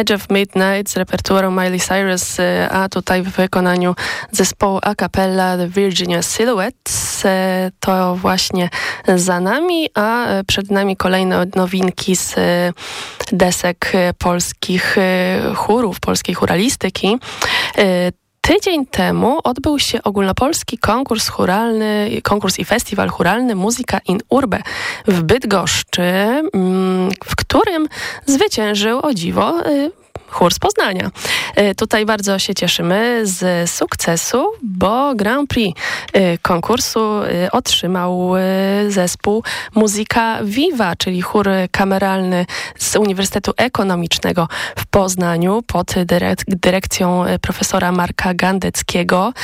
Edge of Midnight z repertuaru Miley Cyrus, a tutaj w wykonaniu zespołu a cappella The Virginia Silhouettes. To właśnie za nami, a przed nami kolejne nowinki z desek polskich chórów, polskiej chóralistyki. Tydzień temu odbył się ogólnopolski konkurs i festiwal chóralny Muzyka in Urbe w Bydgoszczy, w którym zwyciężył, o dziwo, chór z Poznania. Tutaj bardzo się cieszymy z sukcesu, bo Grand Prix konkursu otrzymał zespół Muzyka Viva, czyli chór kameralny z Uniwersytetu Ekonomicznego w Poznaniu pod dyrekcją profesora Marka Gandeckiego.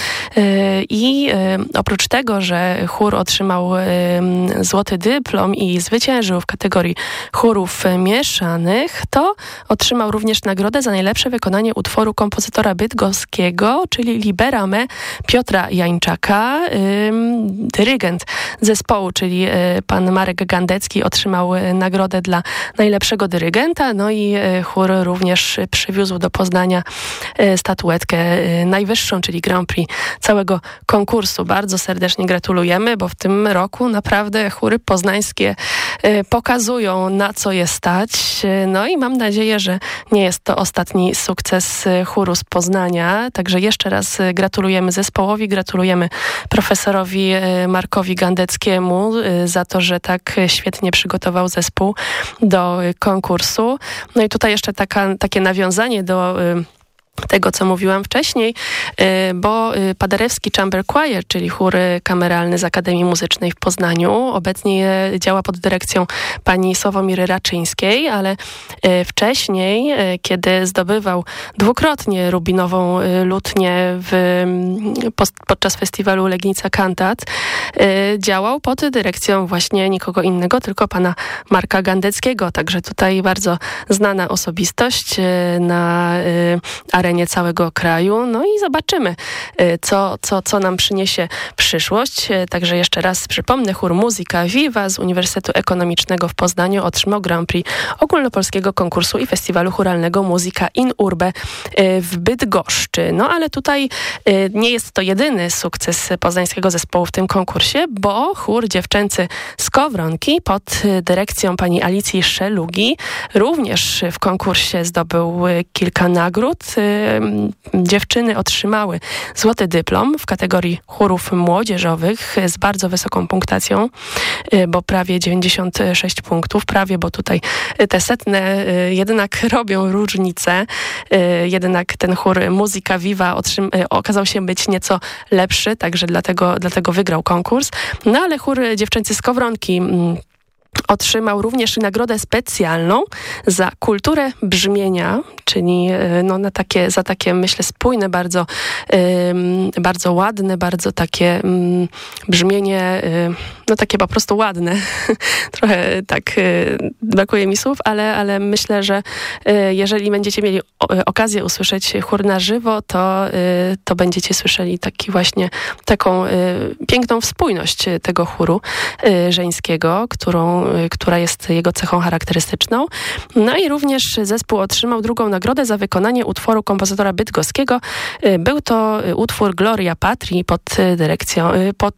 I oprócz tego, że chór otrzymał złoty dyplom i zwyciężył w kategorii chórów mieszanych, to otrzymał również nagrodę za najlepsze wykonanie utworu kompozytora bydgoskiego, czyli Libera Me Piotra Jańczaka. Dyrygent zespołu, czyli pan Marek Gandecki, otrzymał nagrodę dla najlepszego dyrygenta, no i chór również przywiózł do Poznania statuetkę najwyższą, czyli Grand Prix całego konkursu. Bardzo serdecznie gratulujemy, bo w tym roku naprawdę chóry poznańskie pokazują, na co je stać. No i mam nadzieję, że nie jest to ostatni sukces chóru z Poznania. Także jeszcze raz gratulujemy zespołowi, gratulujemy profesorowi Markowi Gandeckiemu za to, że tak świetnie przygotował zespół do konkursu. No i tutaj jeszcze takie nawiązanie do tego, co mówiłam wcześniej, bo Paderewski Chamber Choir, czyli chór kameralny z Akademii Muzycznej w Poznaniu, obecnie działa pod dyrekcją pani Sławomiry Raczyńskiej, ale wcześniej, kiedy zdobywał dwukrotnie rubinową lutnię podczas festiwalu Legnica Cantat, działał pod dyrekcją właśnie nikogo innego, tylko pana Marka Gandeckiego. Także tutaj bardzo znana osobistość na arenie całego kraju. No i zobaczymy, co nam przyniesie przyszłość. Także jeszcze raz przypomnę, chór Muzyka Viva z Uniwersytetu Ekonomicznego w Poznaniu otrzymał Grand Prix ogólnopolskiego konkursu i festiwalu chóralnego Muzyka in Urbe w Bydgoszczy. No ale tutaj nie jest to jedyny sukces poznańskiego zespołu w tym konkursie, bo chór dziewczęcy z Kowronki pod dyrekcją pani Alicji Szelugi również w konkursie zdobył kilka nagród. Dziewczyny otrzymały złoty dyplom w kategorii chórów młodzieżowych z bardzo wysoką punktacją, bo prawie 96 punktów, bo tutaj te setne jednak robią różnicę. Jednak ten chór Muzyka Viva okazał się być nieco lepszy, także dlatego wygrał konkurs. No ale chór dziewczęcy z Kowronki otrzymał również nagrodę specjalną za kulturę brzmienia, czyli za takie, myślę, spójne, bardzo ładne, bardzo takie brzmienie, takie po prostu ładne. Trochę tak brakuje mi słów, ale myślę, że jeżeli będziecie mieli okazję usłyszeć chór na żywo, to będziecie słyszeli taką piękną spójność tego chóru żeńskiego, która jest jego cechą charakterystyczną. No i również zespół otrzymał drugą nagrodę za wykonanie utworu kompozytora bydgoskiego. Był to utwór Gloria Patri pod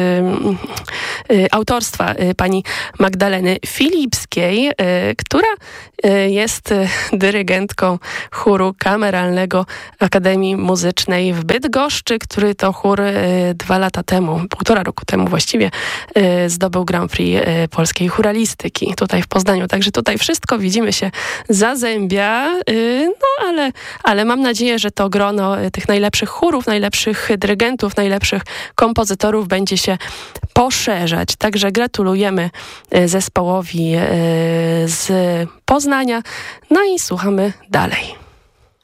autorstwa pani Magdaleny Filipskiej, która jest dyrygentką chóru kameralnego Akademii Muzycznej w Bydgoszczy, który to chór 1,5 roku temu właściwie zdobył Grand Prix polskiej chóralistyki tutaj w Poznaniu. Także tutaj wszystko, widzimy, się zazębia, ale mam nadzieję, że to grono tych najlepszych chórów, najlepszych dyrygentów, najlepszych kompozytorów będzie się poszerzać. Także gratulujemy zespołowi z Poznania. No i słuchamy dalej.